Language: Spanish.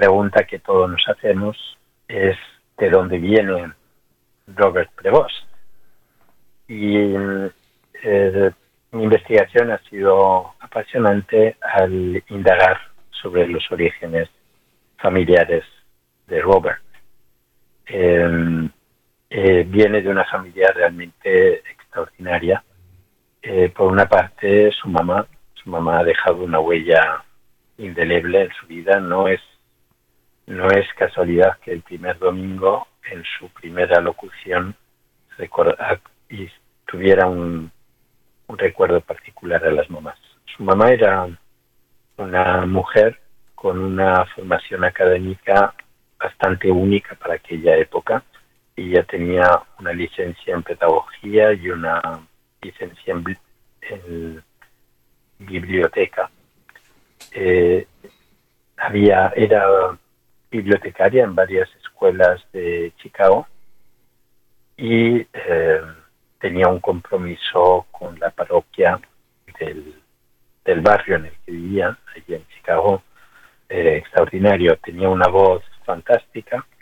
pregunta que todos nos hacemos es ¿de dónde viene Robert Prevost? Y mi investigación ha sido apasionante al indagar sobre los orígenes familiares de Robert. Viene de una familia realmente extraordinaria. Por una parte, su mamá ha dejado una huella indeleble en su vida. No es casualidad que el primer domingo, en su primera locución, y tuviera un recuerdo particular a las mamás. Su mamá era una mujer con una formación académica bastante única para aquella época. Ella tenía una licencia en pedagogía y una licencia en biblioteca. Era bibliotecaria en varias escuelas de Chicago y tenía un compromiso con la parroquia del barrio en el que vivía, allí en Chicago, extraordinario. Tenía una voz fantástica